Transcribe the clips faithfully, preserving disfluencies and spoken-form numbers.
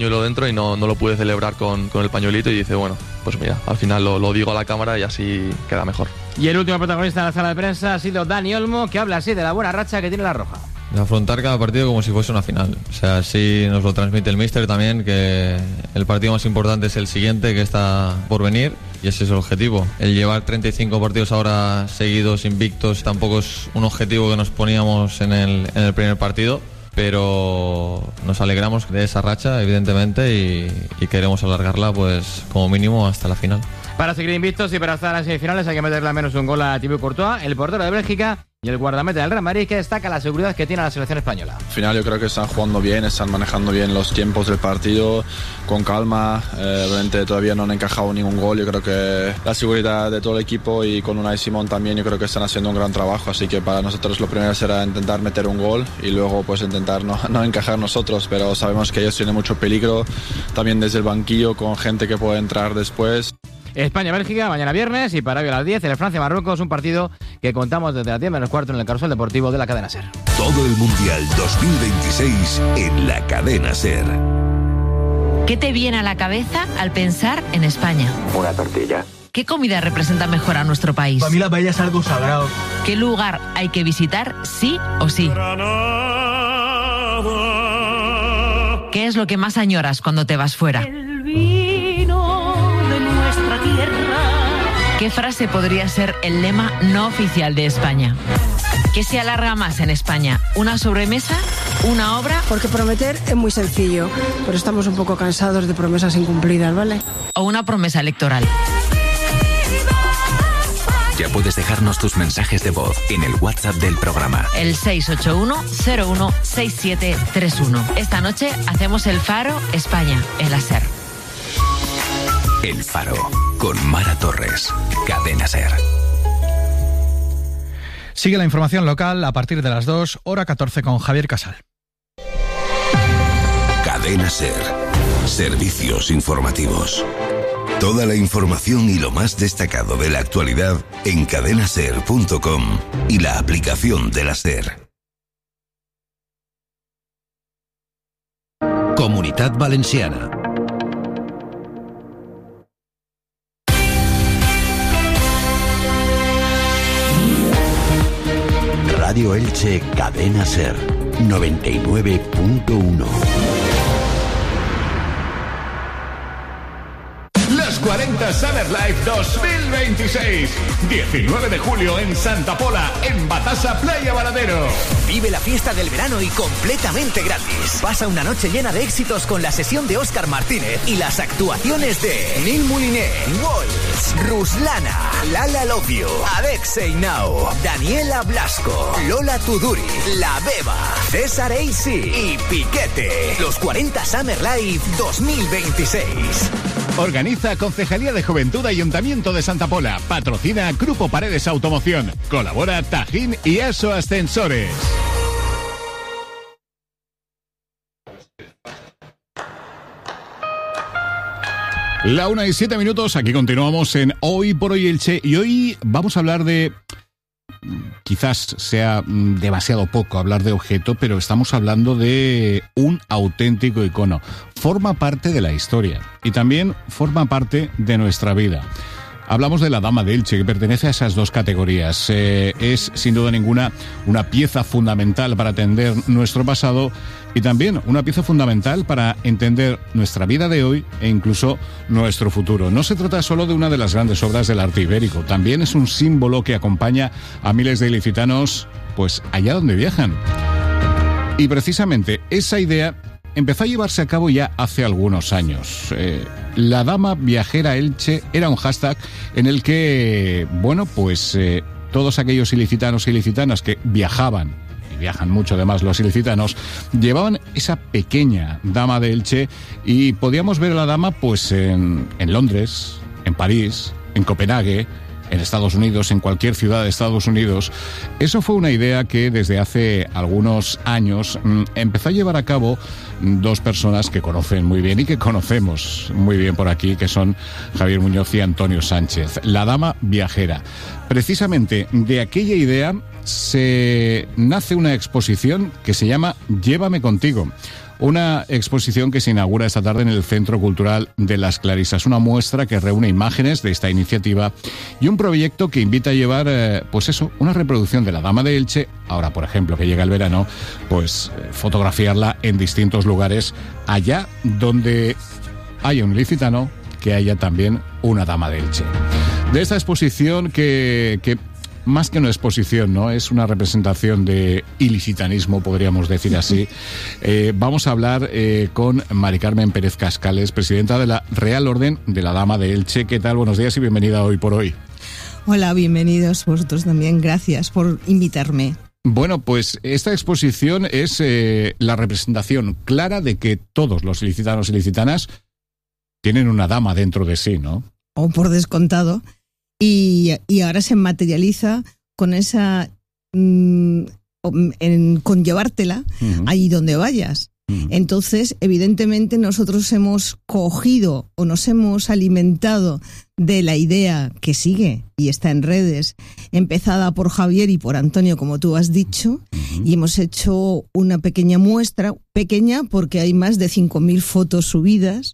pañuelo dentro y no, no lo pude celebrar con, con el pañuelito y dice, bueno, pues mira, al final lo, lo digo a la cámara y así queda mejor. Y el último protagonista en la sala de prensa ha sido Dani Olmo, que habla así de la buena racha que tiene la Roja. De afrontar cada partido como si fuese una final. O sea, así nos lo transmite el míster también, que el partido más importante es el siguiente, que está por venir, y ese es el objetivo. El llevar treinta y cinco partidos ahora seguidos, invictos, tampoco es un objetivo que nos poníamos en el, en el primer partido, pero nos alegramos de esa racha, evidentemente, y, y queremos alargarla pues como mínimo hasta la final. Para seguir invictos y para estar en semifinales hay que meterle al menos un gol a Thibaut Courtois, el portero de Bélgica y el guardameta del Real Madrid, que destaca la seguridad que tiene la selección española. Al final yo creo que están jugando bien, están manejando bien los tiempos del partido, con calma. Eh, obviamente todavía no han encajado ningún gol. Yo creo que la seguridad de todo el equipo y con Unai Simón también, yo creo que están haciendo un gran trabajo. Así que para nosotros lo primero será intentar meter un gol y luego pues intentar no, no encajar nosotros. Pero sabemos que ellos tienen mucho peligro, también desde el banquillo, con gente que puede entrar después. España-Bélgica mañana viernes y para hoy a las diez en el Francia-Marruecos, un partido que contamos desde las diez menos cuarto en el Carrusel Deportivo de la Cadena SER. Todo el Mundial dos mil veintiséis en la Cadena SER. ¿Qué te viene a la cabeza al pensar en España? Una tortilla. ¿Qué comida representa mejor a nuestro país? Para mí la paella es algo sagrado. ¿Qué lugar hay que visitar sí o sí? Granada. ¿Qué es lo que más añoras cuando te vas fuera? El vino de nuestra tierra. ¿Qué frase podría ser el lema no oficial de España? ¿Qué se alarga más en España? ¿Una sobremesa? ¿Una obra? Porque prometer es muy sencillo, pero estamos un poco cansados de promesas incumplidas, ¿vale? ¿O una promesa electoral? Ya puedes dejarnos tus mensajes de voz en el WhatsApp del programa. El seis ocho uno cero uno seis siete tres uno. Esta noche hacemos el Faro España en la SER. El Faro, con Mara Torres, Cadena SER. Sigue la información local a partir de las dos, hora catorce con Javier Casal. Cadena SER. Servicios informativos. Toda la información y lo más destacado de la actualidad en cadena ser punto com y la aplicación de la SER. Comunitat Valenciana. Radio Elche, Cadena SER, noventa y nueve punto uno. cuarenta Summer Life dos mil veintiséis. diecinueve de julio en Santa Pola, en Batasa, Playa Varadero. Vive la fiesta del verano y completamente gratis. Pasa una noche llena de éxitos con la sesión de Óscar Martínez y las actuaciones de Neil Mouliné, Walls, Ruslana, Lala Love You, Alexei Now, Daniela Blasco, Lola Tuduri, La Beba, César Eisi y Piquete. Los cuarenta Summer Life dos mil veintiséis. Organiza Concejalía de Juventud Ayuntamiento de Santa Pola. Patrocina Grupo Paredes Automoción. Colabora Tajín y ESO Ascensores. La una y siete minutos, aquí continuamos en Hoy por Hoy Elche. Y hoy vamos a hablar de... Quizás sea demasiado poco hablar de objeto, pero estamos hablando de un auténtico icono. Forma parte de la historia y también forma parte de nuestra vida. Hablamos de la Dama de Elche, que pertenece a esas dos categorías. Eh, es, sin duda ninguna, una pieza fundamental para entender nuestro pasado y también una pieza fundamental para entender nuestra vida de hoy e incluso nuestro futuro. No se trata solo de una de las grandes obras del arte ibérico, también es un símbolo que acompaña a miles de ilicitanos, pues allá donde viajan. Y precisamente esa idea empezó a llevarse a cabo ya hace algunos años. Eh, la Dama Viajera Elche era un hashtag en el que, bueno, pues eh, todos aquellos ilicitanos y ilicitanas que viajaban, y viajan mucho además los ilicitanos, llevaban esa pequeña Dama de Elche y podíamos ver a la Dama pues en, en Londres, en París, en Copenhague, en Estados Unidos, en cualquier ciudad de Estados Unidos. Eso fue una idea que desde hace algunos años mmm, empezó a llevar a cabo dos personas que conocen muy bien y que conocemos muy bien por aquí, que son Javier Muñoz y Antonio Sánchez. La Dama Viajera. Precisamente de aquella idea se nace una exposición que se llama Llévame contigo. Una exposición que se inaugura esta tarde en el Centro Cultural de las Clarisas. Una muestra que reúne imágenes de esta iniciativa y un proyecto que invita a llevar, eh, pues eso, una reproducción de la Dama de Elche. Ahora, por ejemplo, que llega el verano, pues eh, fotografiarla en distintos lugares, allá donde haya un ilicitano, que haya también una Dama de Elche. De esta exposición que... que más que una exposición, ¿no? Es una representación de ilicitanismo, podríamos decir así. Eh, vamos a hablar eh, con Mari Carmen Pérez Cascales, presidenta de la Real Orden de la Dama de Elche. ¿Qué tal? Buenos días y bienvenida Hoy por Hoy. Hola, bienvenidos vosotros también. Gracias por invitarme. Bueno, pues esta exposición es eh, la representación clara de que todos los ilicitanos y ilicitanas tienen una dama dentro de sí, ¿no? O por descontado. Y, y ahora se materializa con esa... Mmm, en, con llevártela uh-huh. allí donde vayas. Uh-huh. Entonces, evidentemente, nosotros hemos cogido o nos hemos alimentado de la idea que sigue y está en redes, empezada por Javier y por Antonio, como tú has dicho, uh-huh. y hemos hecho una pequeña muestra, pequeña porque hay más de cinco mil fotos subidas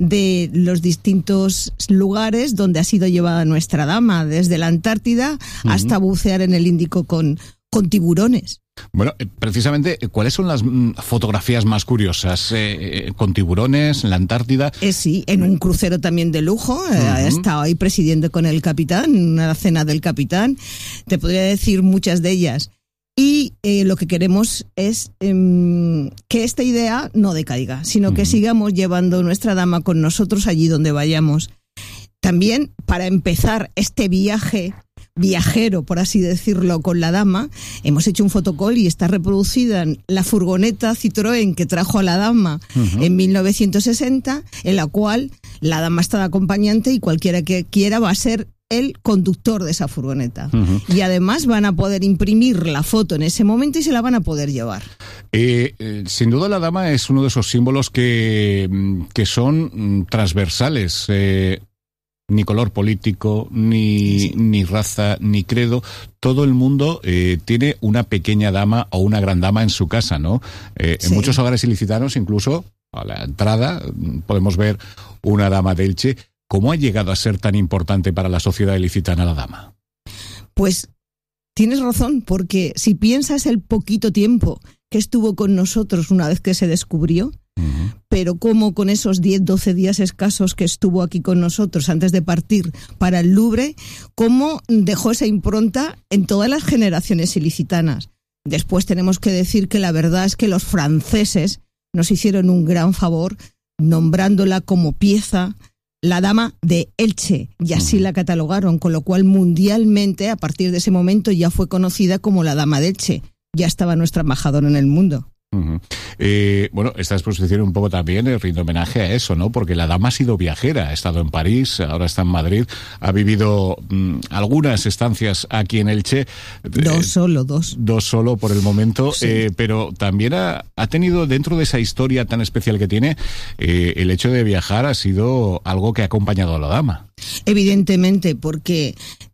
de los distintos lugares donde ha sido llevada nuestra dama, desde la Antártida uh-huh. hasta bucear en el Índico con, con tiburones. Bueno, precisamente, ¿cuáles son las fotografías más curiosas? Eh, ¿Con tiburones, en la Antártida? Eh, sí, en un crucero también de lujo. Uh-huh. He estado ahí presidiendo con el capitán, una cena del capitán. Te podría decir muchas de ellas. Y eh, lo que queremos es eh, que esta idea no decaiga, sino uh-huh. que sigamos llevando nuestra dama con nosotros allí donde vayamos. También, para empezar este viaje viajero, por así decirlo, con la dama, hemos hecho un fotocall y está reproducida en la furgoneta Citroën que trajo a la dama uh-huh. en mil novecientos sesenta, en la cual la dama está de acompañante y cualquiera que quiera va a ser el conductor de esa furgoneta. Uh-huh. Y además van a poder imprimir la foto en ese momento y se la van a poder llevar. Eh, eh, sin duda la dama es uno de esos símbolos que, que son transversales. Eh, Ni color político, ni, sí. ni raza, ni credo. Todo el mundo eh, tiene una pequeña dama o una gran dama en su casa, ¿no? Eh, sí. En muchos hogares ilicitanos, incluso a la entrada, podemos ver una dama de Elche. ¿Cómo ha llegado a ser tan importante para la sociedad ilicitana la dama? Pues tienes razón, porque si piensas el poquito tiempo que estuvo con nosotros una vez que se descubrió, uh-huh. pero como con esos diez, doce días escasos que estuvo aquí con nosotros antes de partir para el Louvre, cómo dejó esa impronta en todas las generaciones ilicitanas. Después tenemos que decir que la verdad es que los franceses nos hicieron un gran favor nombrándola como pieza la Dama de Elche, y así uh-huh. la catalogaron, con lo cual mundialmente a partir de ese momento ya fue conocida como la Dama de Elche. Ya estaba nuestra embajadora en el mundo. Uh-huh. Eh, bueno, esta exposición un poco también eh, rinde homenaje a eso, ¿no? Porque la dama ha sido viajera, ha estado en París, ahora está en Madrid, ha vivido mmm, algunas estancias aquí en Elche. Dos eh, solo, dos. Dos solo por el momento, sí. eh, pero también ha, ha tenido dentro de esa historia tan especial que tiene, eh, el hecho de viajar ha sido algo que ha acompañado a la dama. Evidentemente, porque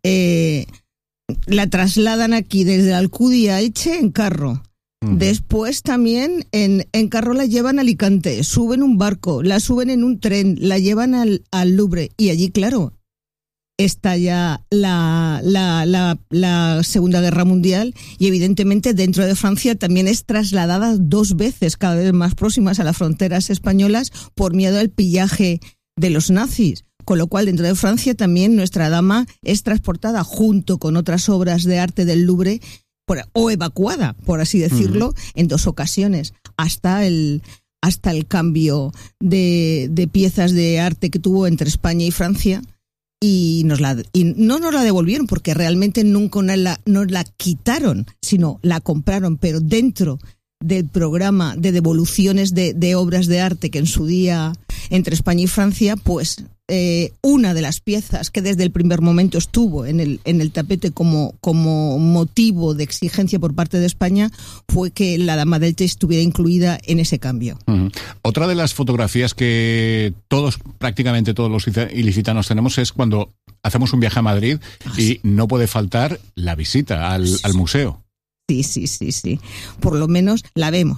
eh, la trasladan aquí desde Alcudia a Elche en carro. Después también en, en carro la llevan a Alicante, suben un barco, la suben en un tren, la llevan al, al Louvre y allí, claro, está ya la, la, la, la Segunda Guerra Mundial y evidentemente dentro de Francia también es trasladada dos veces, cada vez más próximas a las fronteras españolas por miedo al pillaje de los nazis. Con lo cual dentro de Francia también nuestra dama es transportada junto con otras obras de arte del Louvre Por, o evacuada, por así decirlo, uh-huh. en dos ocasiones, hasta el hasta el cambio de, de piezas de arte que tuvo entre España y Francia, y nos la y no nos la devolvieron porque realmente nunca nos la, nos la quitaron, sino la compraron, pero dentro del programa de devoluciones de, de obras de arte que en su día entre España y Francia, pues eh, una de las piezas que desde el primer momento estuvo en el, en el tapete como, como motivo de exigencia por parte de España fue que la Dama de Elche estuviera incluida en ese cambio. Uh-huh. Otra de las fotografías que todos, prácticamente todos los ilicitanos tenemos es cuando hacemos un viaje a Madrid ah, y sí. no puede faltar la visita al, sí, al museo. Sí, sí, sí, sí. Por lo menos la vemos.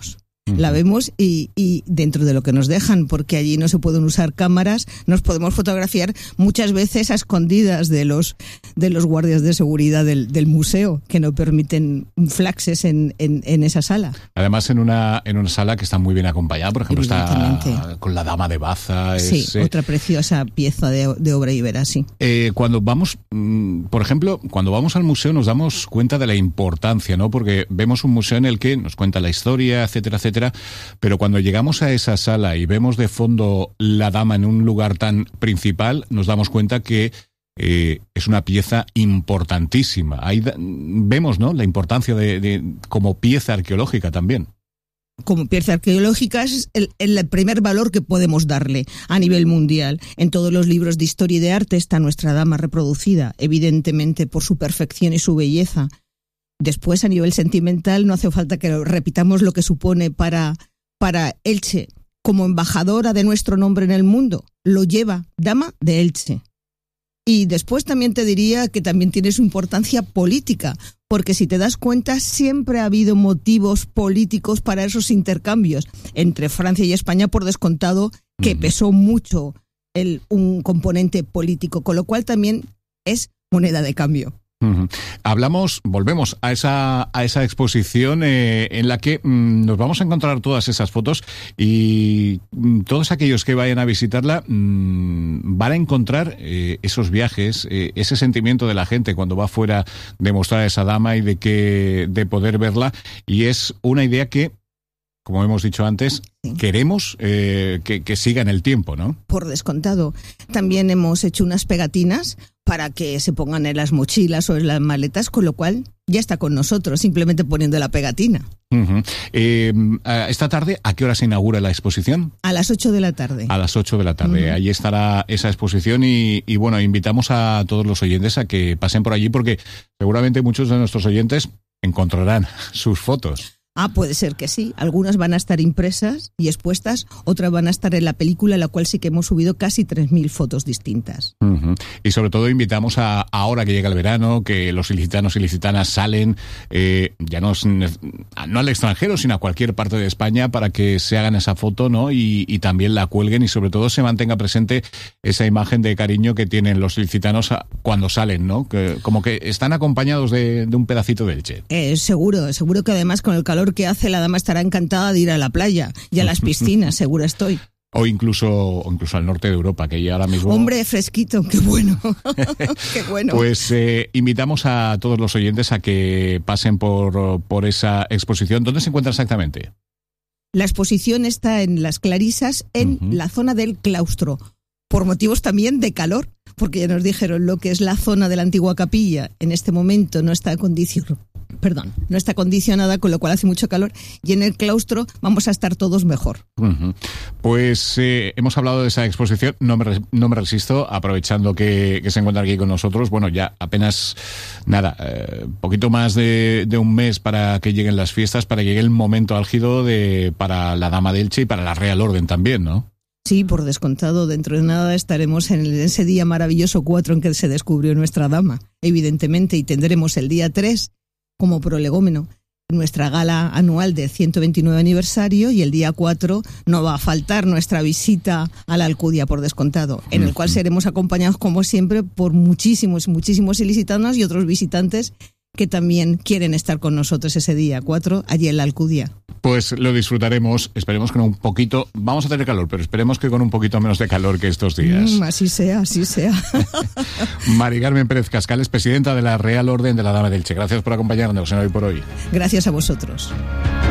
La vemos y, y dentro de lo que nos dejan, porque allí no se pueden usar cámaras, nos podemos fotografiar muchas veces a escondidas de los de los guardias de seguridad del, del museo, que no permiten flaxes en, en, en esa sala. Además, en una en una sala que está muy bien acompañada, por ejemplo, está con la Dama de Baza. Sí, es, eh, otra preciosa pieza de, de obra ibera, sí. Eh, cuando vamos, por ejemplo, cuando vamos al museo nos damos cuenta de la importancia, ¿no? Porque vemos un museo en el que nos cuenta la historia, etcétera, etcétera. Pero cuando llegamos a esa sala y vemos de fondo la Dama en un lugar tan principal, nos damos cuenta que eh, es una pieza importantísima. Ahí da, vemos, ¿no?, la importancia de, de como pieza arqueológica también. Como pieza arqueológica es el, el primer valor que podemos darle a nivel mundial. En todos los libros de historia y de arte está nuestra Dama reproducida, evidentemente por su perfección y su belleza. Después, a nivel sentimental, no hace falta que repitamos lo que supone para, para Elche como embajadora de nuestro nombre en el mundo. Lo lleva Dama de Elche. Y después también te diría que también tiene su importancia política, porque si te das cuenta, siempre ha habido motivos políticos para esos intercambios entre Francia y España, por descontado, que uh-huh. pesó mucho el, un componente político, con lo cual también es moneda de cambio. Uh-huh. Hablamos, volvemos a esa a esa exposición eh, en la que mm, nos vamos a encontrar todas esas fotos y mm, todos aquellos que vayan a visitarla mm, van a encontrar eh, esos viajes, eh, ese sentimiento de la gente cuando va fuera de mostrar a esa Dama y de que de poder verla, y es una idea que, como hemos dicho antes, sí. queremos eh, que, que siga en el tiempo, ¿no? Por descontado. También hemos hecho unas pegatinas para que se pongan en las mochilas o en las maletas, con lo cual ya está con nosotros, simplemente poniendo la pegatina. Uh-huh. Eh, esta tarde, ¿a qué hora se inaugura la exposición? A las ocho de la tarde. A las ocho de la tarde. Uh-huh. Allí estará esa exposición y, y bueno, invitamos a todos los oyentes a que pasen por allí, porque seguramente muchos de nuestros oyentes encontrarán sus fotos. Ah, puede ser que sí. Algunas van a estar impresas y expuestas, otras van a estar en la película, la cual sí que hemos subido casi tres mil fotos distintas. Uh-huh. Y sobre todo invitamos a, ahora que llega el verano, que los ilicitanos y ilicitanas salen, eh, ya no, no al extranjero, sino a cualquier parte de España, para que se hagan esa foto, ¿no? Y, y también la cuelguen, y sobre todo se mantenga presente esa imagen de cariño que tienen los ilicitanos cuando salen, ¿no? Que, como que están acompañados de, de un pedacito de Elche. Eh, seguro, seguro que además con el calor que hace, la Dama estará encantada de ir a la playa y a las piscinas, segura estoy. O incluso, o incluso al norte de Europa, que ya ahora mismo... Hombre, fresquito, qué bueno. Qué bueno. Pues eh, invitamos a todos los oyentes a que pasen por, por esa exposición. ¿Dónde se encuentra exactamente? La exposición está en Las Clarisas, en uh-huh. la zona del claustro, por motivos también de calor, porque ya nos dijeron lo que es la zona de la antigua capilla, en este momento no está condicionada. Perdón, no está condicionada, con lo cual hace mucho calor, y en el claustro vamos a estar todos mejor. Uh-huh. Pues eh, hemos hablado de esa exposición, no me, no me resisto, aprovechando que, que se encuentra aquí con nosotros. Bueno, ya apenas, nada, eh, poquito más de, de un mes para que lleguen las fiestas, para que llegue el momento álgido de, para la Dama de Elche y para la Real Orden también, ¿no? Sí, por descontado, dentro de nada estaremos en ese día maravilloso cuatro en que se descubrió nuestra Dama, evidentemente, y tendremos el día tres como prolegómeno nuestra gala anual del ciento veintinueve aniversario, y el día cuatro no va a faltar nuestra visita a la Alcudia, por descontado, en el cual seremos acompañados, como siempre, por muchísimos, muchísimos ilicitanos y otros visitantes que también quieren estar con nosotros ese día cuatro allí en la Alcudia. Pues lo disfrutaremos, esperemos que con un poquito, vamos a tener calor, pero esperemos que con un poquito menos de calor que estos días. Mm, así sea, así sea. Mari Carmen Pérez Cascales, presidenta de la Real Orden de la Dama de Elche. Gracias por acompañarnos en Hoy por Hoy. Gracias a vosotros.